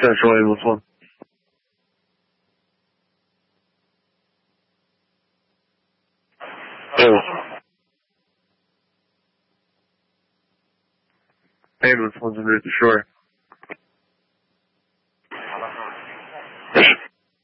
再说一不错。Hey, what's one to sure.